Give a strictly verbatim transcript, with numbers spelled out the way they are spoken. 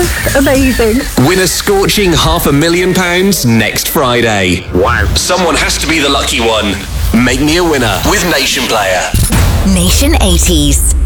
was amazing. Win a scorching half a million pounds next Friday. Wow. Someone has to be the lucky one. Make me a winner with Nation Player. Nation eighties.